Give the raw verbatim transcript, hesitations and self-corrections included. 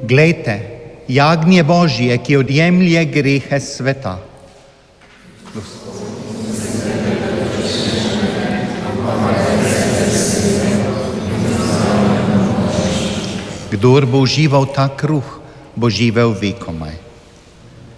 Glejte, jagnje Božje, ki odjemlje grehe sveta. Kdor bo užival ta kruh, bo živel vekomaj.